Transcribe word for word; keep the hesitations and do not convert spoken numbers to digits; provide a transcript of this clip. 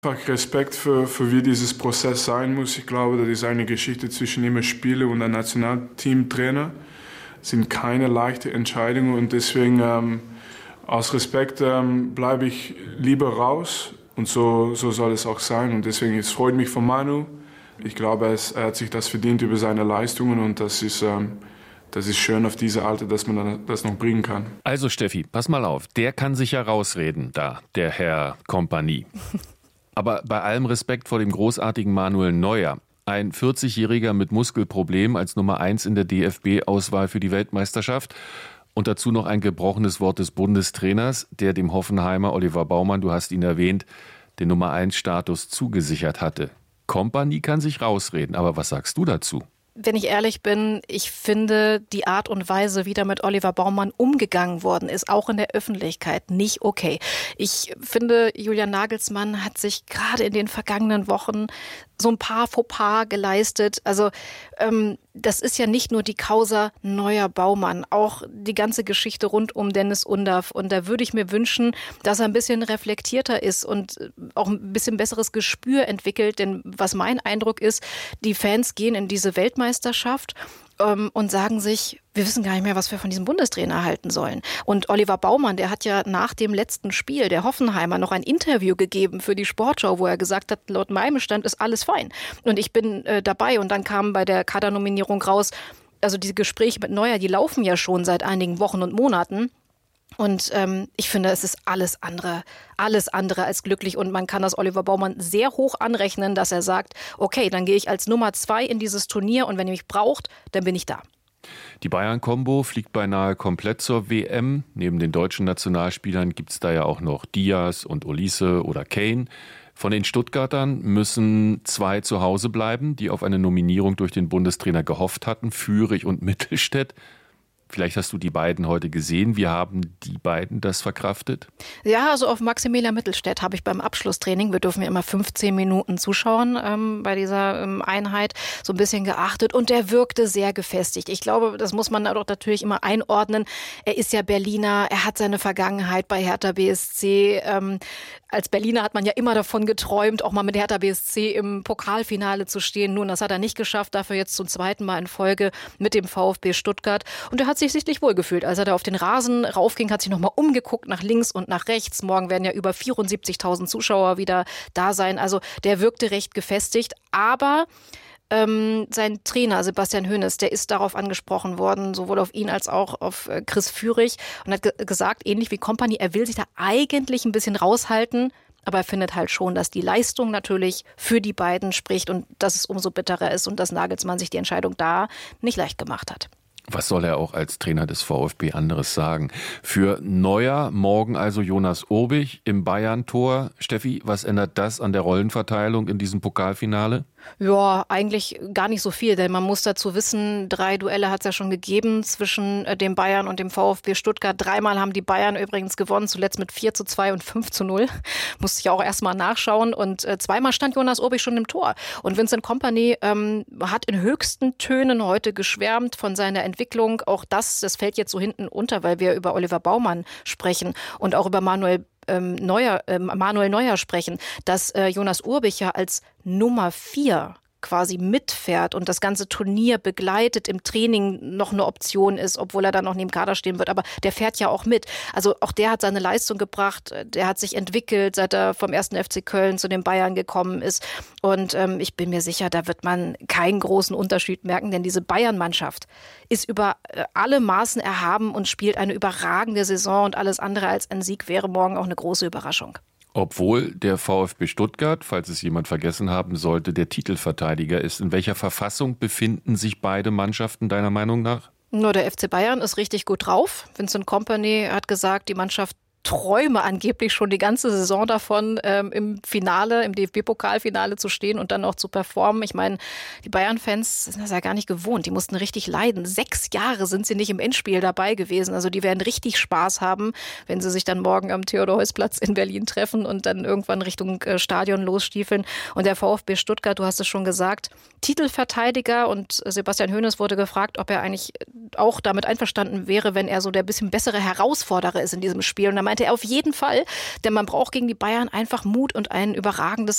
Einfach Respekt für, für wie dieses Prozess sein muss. Ich glaube, das ist eine Geschichte zwischen immer Spieler und einem Nationalteamtrainer. Es sind keine leichten Entscheidungen und deswegen ähm, aus Respekt ähm, bleibe ich lieber raus und so, so soll es auch sein. Und deswegen es freut mich von Manu. Ich glaube, es, er hat sich das verdient über seine Leistungen und das ist, ähm, das ist schön auf diese Alter, dass man das noch bringen kann. Also Steffi, pass mal auf, der kann sich ja rausreden, da, der Herr Kompanie. Aber bei allem Respekt vor dem großartigen Manuel Neuer, ein vierzigjähriger mit Muskelproblem als Nummer eins in der D F B-Auswahl für die Weltmeisterschaft und dazu noch ein gebrochenes Wort des Bundestrainers, der dem Hoffenheimer Oliver Baumann, du hast ihn erwähnt, den Nummer eins Status zugesichert hatte. Kompanie kann sich rausreden, aber was sagst du dazu? Wenn ich ehrlich bin, ich finde die Art und Weise, wie da mit Oliver Baumann umgegangen worden ist, auch in der Öffentlichkeit, nicht okay. Ich finde, Julian Nagelsmann hat sich gerade in den vergangenen Wochen so ein paar Fauxpas geleistet. Also ähm, das ist ja nicht nur die Causa Neuer Baumann, auch die ganze Geschichte rund um Dennis Undav. Und da würde ich mir wünschen, dass er ein bisschen reflektierter ist und auch ein bisschen besseres Gespür entwickelt. Denn was mein Eindruck ist, die Fans gehen in diese Weltmeisterschaft und sagen sich, wir wissen gar nicht mehr, was wir von diesem Bundestrainer halten sollen. Und Oliver Baumann, der hat ja nach dem letzten Spiel der Hoffenheimer noch ein Interview gegeben für die Sportschau, wo er gesagt hat, laut meinem Stand ist alles fein. Und ich bin äh, dabei. Und dann kam bei der Kadernominierung raus, also diese Gespräche mit Neuer, die laufen ja schon seit einigen Wochen und Monaten. Und ähm, ich finde, es ist alles andere, alles andere als glücklich. Und man kann das Oliver Baumann sehr hoch anrechnen, dass er sagt, okay, dann gehe ich als Nummer zwei in dieses Turnier und wenn ihr mich braucht, dann bin ich da. Die Bayern-Kombo fliegt beinahe komplett zur W M. Neben den deutschen Nationalspielern gibt es da ja auch noch Diaz und Olise oder Kane. Von den Stuttgartern müssen zwei zu Hause bleiben, die auf eine Nominierung durch den Bundestrainer gehofft hatten, Führig und Mittelstädt. Vielleicht hast du die beiden heute gesehen. Wie haben die beiden das verkraftet? Ja, also auf Maximilian Mittelstädt habe ich beim Abschlusstraining, wir dürfen ja immer fünfzehn Minuten zuschauen ähm, bei dieser ähm, Einheit, so ein bisschen geachtet und der wirkte sehr gefestigt. Ich glaube, das muss man doch natürlich immer einordnen. Er ist ja Berliner, er hat seine Vergangenheit bei Hertha B S C. Ähm, als Berliner hat man ja immer davon geträumt, auch mal mit Hertha B S C im Pokalfinale zu stehen. Nun, das hat er nicht geschafft, dafür jetzt zum zweiten Mal in Folge mit dem VfB Stuttgart. Und er hat sich sichtlich wohlgefühlt. Als er da auf den Rasen raufging, hat sich nochmal umgeguckt nach links und nach rechts. Morgen werden ja über vierundsiebzigtausend Zuschauer wieder da sein. Also der wirkte recht gefestigt. Aber ähm, sein Trainer Sebastian Hoeneß, der ist darauf angesprochen worden, sowohl auf ihn als auch auf äh, Chris Führig und hat ge- gesagt, ähnlich wie Kompanie, er will sich da eigentlich ein bisschen raushalten. Aber er findet halt schon, dass die Leistung natürlich für die beiden spricht und dass es umso bitterer ist und dass Nagelsmann sich die Entscheidung da nicht leicht gemacht hat. Was soll er auch als Trainer des VfB anderes sagen? Für Neuer morgen also Jonas Urbich im Bayern-Tor. Steffi, was ändert das an der Rollenverteilung in diesem Pokalfinale? Ja, eigentlich gar nicht so viel, denn man muss dazu wissen, drei Duelle hat es ja schon gegeben zwischen dem Bayern und dem VfB Stuttgart. Dreimal haben die Bayern übrigens gewonnen, zuletzt mit vier zu zwei und fünf zu null. Musste ich auch erstmal nachschauen. Und äh, zweimal stand Jonas Urbich schon im Tor. Und Vincent Kompany ähm, hat in höchsten Tönen heute geschwärmt von seiner Entwicklung. Auch das, das fällt jetzt so hinten unter, weil wir über Oliver Baumann sprechen und auch über Manuel Ähm, Neuer, äh, Manuel Neuer sprechen, dass äh, Jonas Urbich ja als Nummer vier quasi mitfährt und das ganze Turnier begleitet, im Training noch eine Option ist, obwohl er dann noch neben Kader stehen wird, aber der fährt ja auch mit. Also auch der hat seine Leistung gebracht, der hat sich entwickelt, seit er vom ersten F C Köln zu den Bayern gekommen ist und ähm, ich bin mir sicher, da wird man keinen großen Unterschied merken, denn diese Bayern-Mannschaft ist über äh, alle Maßen erhaben und spielt eine überragende Saison und alles andere als ein Sieg wäre morgen auch eine große Überraschung. Obwohl der VfB Stuttgart, falls es jemand vergessen haben sollte, der Titelverteidiger ist. In welcher Verfassung befinden sich beide Mannschaften deiner Meinung nach? Nur der F C Bayern ist richtig gut drauf. Vincent Kompany hat gesagt, die Mannschaft träume angeblich schon die ganze Saison davon, ähm, im Finale, im D F B-Pokalfinale zu stehen und dann auch zu performen. Ich meine, die Bayern-Fans sind das ja gar nicht gewohnt. Die mussten richtig leiden. Sechs Jahre sind sie nicht im Endspiel dabei gewesen. Also die werden richtig Spaß haben, wenn sie sich dann morgen am Theodor-Heuss-Platz in Berlin treffen und dann irgendwann Richtung äh, Stadion losstiefeln. Und der VfB Stuttgart, du hast es schon gesagt, Titelverteidiger, und Sebastian Hoeneß wurde gefragt, ob er eigentlich auch damit einverstanden wäre, wenn er so der bisschen bessere Herausforderer ist in diesem Spiel. Und da meinte er auf jeden Fall, denn man braucht gegen die Bayern einfach Mut und ein überragendes